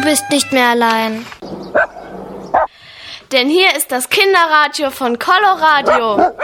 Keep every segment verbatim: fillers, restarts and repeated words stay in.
bist nicht mehr allein. Denn hier ist das Kinderradio von Coloradio.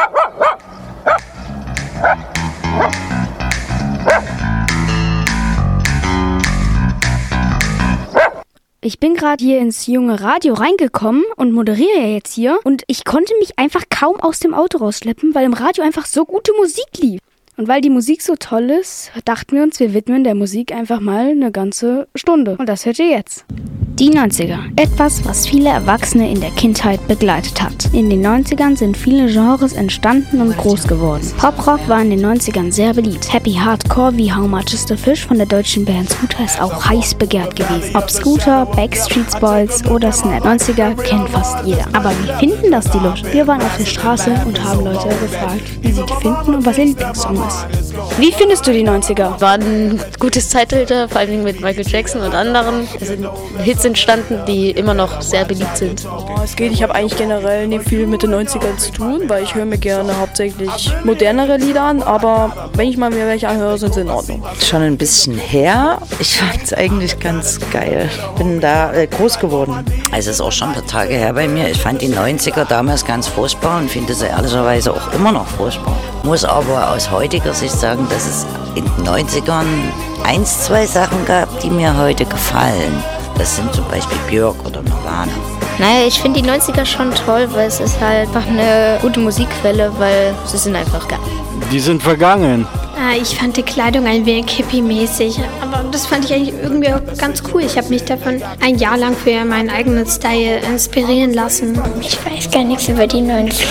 Ich bin gerade hier ins junge Radio reingekommen und moderiere jetzt hier. Und ich konnte mich einfach kaum aus dem Auto rausschleppen, weil im Radio einfach so gute Musik lief. Und weil die Musik so toll ist, dachten wir uns, wir widmen der Musik einfach mal eine ganze Stunde. Und das hört ihr jetzt. Die neunziger. Etwas, was viele Erwachsene in der Kindheit begleitet hat. In den neunzigern sind viele Genres entstanden und groß geworden. Poprock war in den neunzigern sehr beliebt. Happy Hardcore wie How Much Is the Fish von der deutschen Band Scooter ist auch heiß begehrt gewesen. Ob Scooter, Backstreet Boys oder Snap. neunziger kennt fast jeder. Aber wie finden das die Leute? Wir waren auf der Straße und haben Leute gefragt, wie sie die finden und was ihr Lieblingssong ist. Wie findest du die neunziger? War ein gutes Zeitalter, vor allem mit Michael Jackson und anderen. Es sind Hits entstanden, die immer noch sehr beliebt sind. Oh, es geht, ich habe eigentlich generell nicht viel mit den neunzigern zu tun, weil ich höre mir gerne hauptsächlich modernere Lieder an, aber wenn ich mal mir welche anhöre, sind sie in Ordnung. Schon ein bisschen her. Ich fand es eigentlich ganz geil. Bin da äh, groß geworden. Also es ist auch schon ein paar Tage her bei mir. Ich fand die neunziger damals ganz furchtbar und finde sie ehrlicherweise auch immer noch furchtbar. Muss aber aus heutiger Sicht sagen, dass es in den neunzigern eins, zwei Sachen gab, die mir heute gefallen. Das sind zum Beispiel Björk oder Nirvana. Naja, ich finde die neunziger schon toll, weil es ist halt einfach eine gute Musikquelle, weil sie sind einfach geil. Die sind vergangen. Ich fand die Kleidung ein wenig hippie-mäßig, aber das fand ich eigentlich irgendwie auch ganz cool. Ich habe mich davon ein Jahr lang für meinen eigenen Style inspirieren lassen. Ich weiß gar nichts über die neunziger.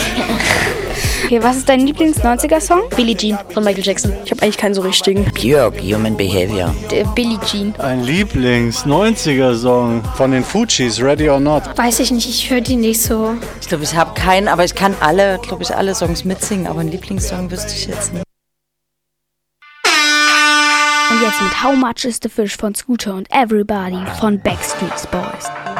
Okay, was ist dein Lieblings-neunziger-Song? Billie Jean von Michael Jackson. Ich habe eigentlich keinen so richtigen. Björk, Human Behavior. Der Billie Jean. Ein Lieblings-neunziger-Song von den Fujis, Ready or Not. Weiß ich nicht, ich höre die nicht so. Ich glaube, ich habe keinen, aber ich kann alle, glaube ich, alle Songs mitsingen, aber einen Lieblingssong wüsste ich jetzt nicht. Und jetzt mit How Much Is the Fish von Scooter und Everybody von Backstreet Boys.